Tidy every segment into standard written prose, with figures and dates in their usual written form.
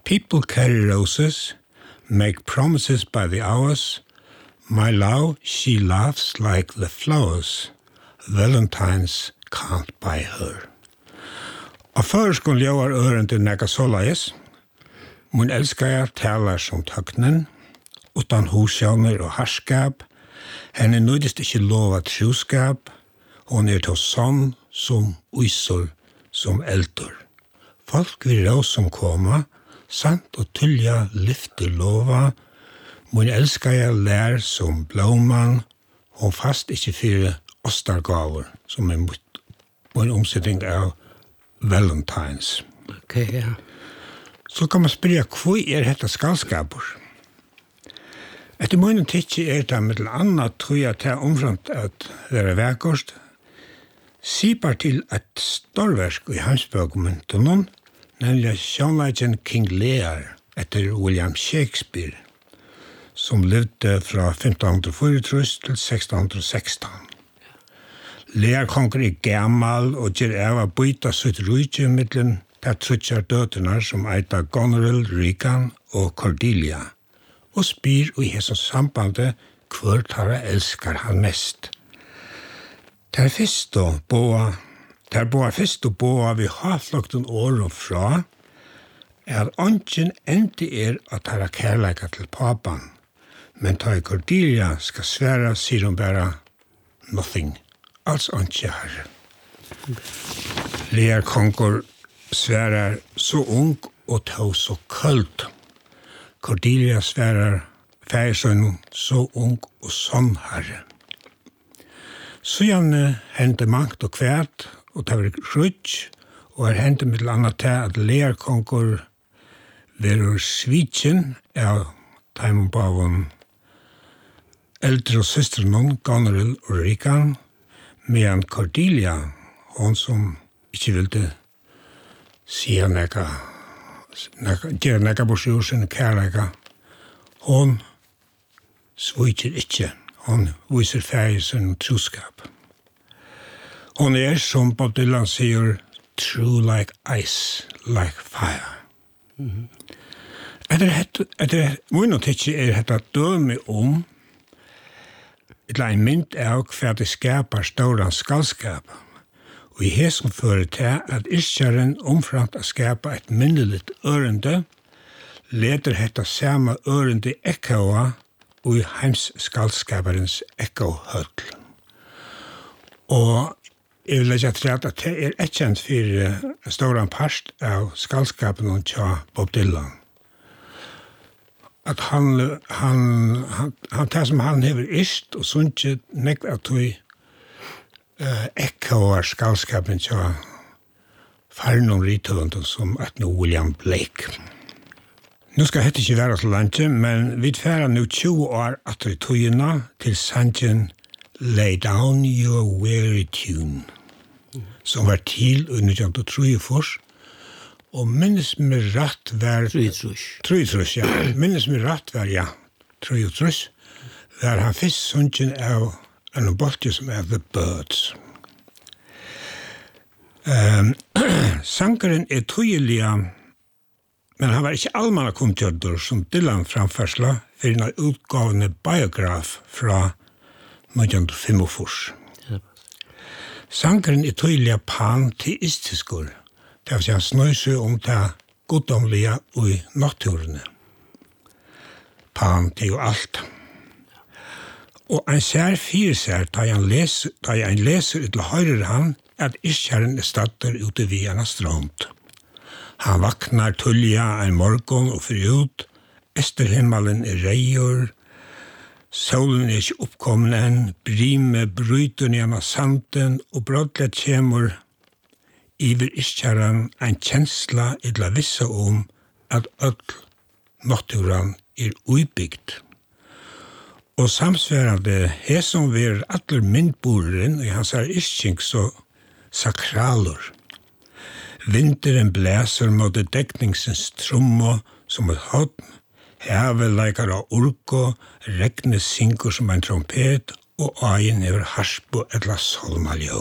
People carry roses, make promises by the hours. My love, she laughs like the flowers. Valentines can't buy her. Og førskon ljóar øren til nega solais. Mun elskar talar som tøknen, utan husjavner og harskap. Henne nøydist ikkje lova truskap. Hon til sånn som uisor, som eldur. Folk vil råd som koma, sant og tullja lyfter lova. Mun elskar lær som blåman, hon fast ikkje fyrir ostargaver, som mun omsetting av Valentines. Okay, ja. Så kan man spyrja, hvor hetta skalskapur? Etter munnen tidsi det med anna tror jeg til omframt at være verkost, sipar til et storverk i heimsbøkumentunnen, nemlig sjånleidjen King Lear etter William Shakespeare, som levde fra 1504 til 1616. Lear konger gammal og gjør av å byta sitt rujtje mittlen til trutjar døtterna som eita Goneril, Regan og Cordelia, og spyr i hesson sambandet hvor tara elskar han mest. Der fyrst og boa vi haflokten åren fra, at ongen endi at tara kærleika til papan, men ta i Cordelia skal sværa, sier hun bara nothing. Alls ikke herre. Lear konger sværer så ung og tog så kølt. Cordelia sværer færsønnen så ung og sånn herre. Så gjerne hendte mangt og kvært, og det var rutsch, og hendte med annet til at Lear konger var svitjen av Taimon Bavon, eldre og søster noen, Goneril og Regan, medan Cordelia, hon som ikke ville sige gjøre nega borsjur sin kærleika, hon svitjer ikke. Hon viser ferie sin truskap. Hon som Bob Dylan sier, true like ice, like fire. Etter munnen tidsi hetta dømi eller en mynd av hva det skapar ståran skallskap. Og i hesson fører til at iskjaren omframt å skapa et minnelig ørende, leder hetta samme ørende ekkoa og i heims skallskaparens ekkohøll. Og jeg vil legge til at det et kjent for ståran parst av skallskapen og tja Bob Dylan. At han det som han hever ist, og sunnkje nekv at vi ekkoar skallskapen til farnon rithøvende som at nå William Blake. Nå skal hette ikke være så langt, men vi tfærer nå 20 år at vi togene til sangen Lay Down Your Weary Tune, som var til under 1903, og minnes med rett var... Trøytrus, ja. Minnes med rett var, ja. Trøytrus. Var han først sunken av en boltje som The Birds. Sankeren tøyelige, men han var ikke allmanna komtjødder som Dylan framførsla for en utgavende biograf fra 1945. Sankeren tøyelige panteistiskur, det vil si han snøyser om det goddomlige og i naturene. Pan til jo alt. Og en ser fyrer seg, da en leser til høyre han, at iskjæren statter ute via en strand. Han vaknar tullja en morgon og fyrir ut, Esterhimmelen reier, solen ikke oppkommen enn, brime bryter gjennom sanden, og brådlet kjemur iver iskjæren en kjensla idla vissa at öll naturen uibygd. Og samsværande som ver allar myndboren i hans iskjeng så sakralur. Vinteren blæser mot dekningsens trommo som et hodn, havet leikar av urko, regnet synker som en trompet, og øyen hever harspo etla solmaljå.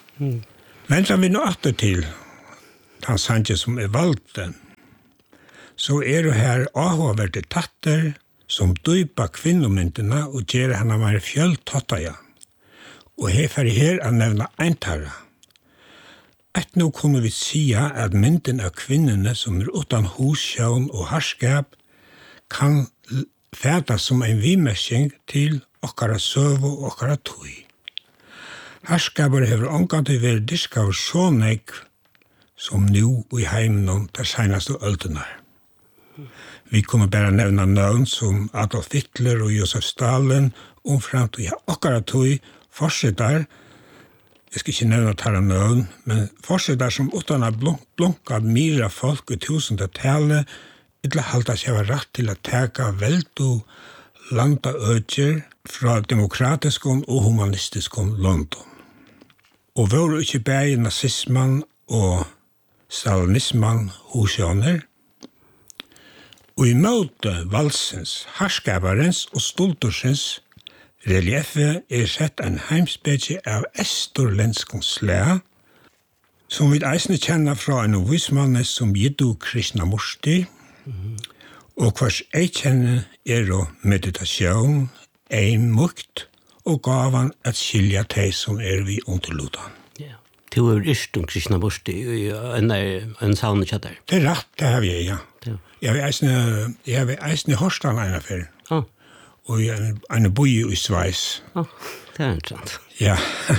Men som vi nå atter til, han sanje som valgte, så det her avhåverte tatter som dypa kvinnomyndene og gjør henne mer fjøltattaja. Og her å nevne eintarra. Nå kunne vi sia at mynden av kvinnerne som utan hussjøen og harskap kan fæta som en vimersing til okkara søv og okkara tøy. Harskaper hever omgående vært diska av så nek som nu i heimen der senaste øltenar. Vi kunne bare nevna navn som Adolf Hitler og Josef Stalin, omframt og okkara tøy, forsetar, jeg skal ikke nevna tala navn, men forsetar som utan å blunka mira folk i 1000-tallet, eller halda seg var rett til å teka veldo landa ødjer fra demokratisk og humanistisk London. Og var ikke bare nazismen og stalinismen hosjøner. Og i møte valsens, harskaparens og stoltorsens relieffe sett en heimspecie av estorlenskens slæ, som vi eisne kjenner fra en vismanne som Jiddu Krishnamurti, og hvers jeg kjenner meditasjon, mukt, og gavan at skilja teg som vi underludan. Ja. Du ikke Krishnamurti i en sauna kjatter? Det rett, det har vi, ja. Jeg har eisne Horstan ena fyrir. Og en boi i Sveis. Det interessant. Ja.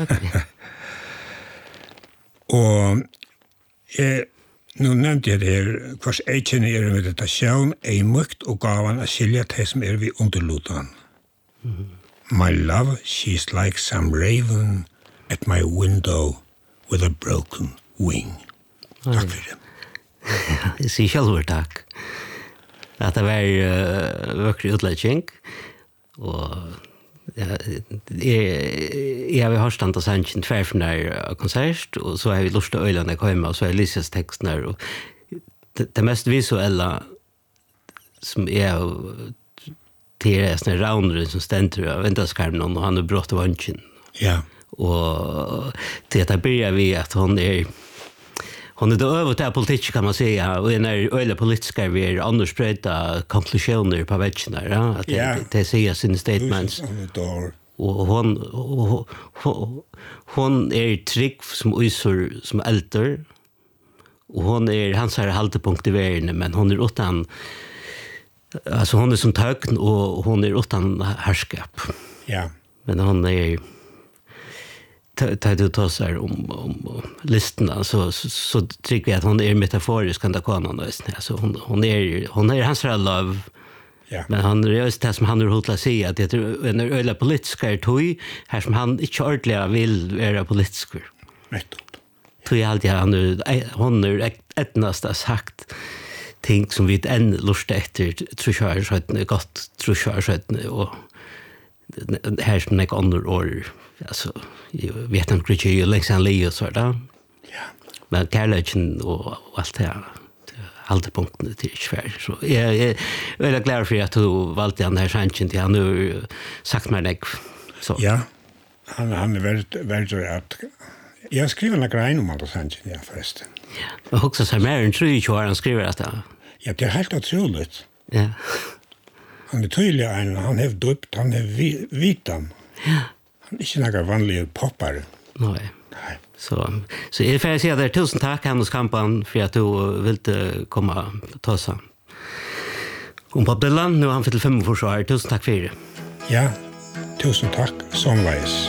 Og nu nevnte jeg det her, hvers jeg kjenner meditasjon, mukt, og gavan at skilja teg som vi underludan. My love, she's like some raven at my window with a broken wing. Takk for det. Jeg sier selv takk. At det var vøkrig utledning, og jeg har hørt stand og sendt en tverfner konsert, og så har vi lurt til øyene hjemme, og så har jeg lyst teksten her. Det mest visuelle som det sånne raunere som stender av ventaskarmen, og han brått av vansjen. Ja. Og til at jeg begynner vi at hun det øvet til politikk, kan man si, og en øyne politiske vi annars brøyta konklusjoner på vekkene, at det sier sine statements. Og hun trygg som uysor som eldre, og hun hans haltepunkt i verden, men hun utan alltså hon som tøgn og hon utan herskap. Ja. Men hon tar du tosar om listorna så tycker jag att hon metaforisk kan ta konan alltså hon hans love. Ja. Men han just det som han hotla sig att det en öle politiska tøy här som han inte ordentligt vill vara politisk. Nettopp. Tøy alltid hon etnast sagt ting som vi enn lust etter trusjørsøytene, godt trusjørsøytene, og her som ikke andre år, altså, jeg vet ikke lengst enn li og så da. Ja. Men kærløkken og alt det her, haltepunktene til svær. Så jeg er veldig glad for at du valgte han her sannsyn til han har sagt meg deg. Ja, han veldig at jeg har skrivet noen grein om alle sannsyn, ja, forresten. Ja, men også så mer enn 3 år han skriver dette. Ja, det helt utroligt. Ja. Han tydelig en, han har døpt, han har vitan. Ja. Han ikke noen vanlige poppare. Nei. Så jeg får si at det 1000 takk, Hannes Kampan, for at du ville komme og ta seg om Bob Dylan. Nå har han fylt 5 år, 1000 takk for det. Ja, 1000 takk, somveis.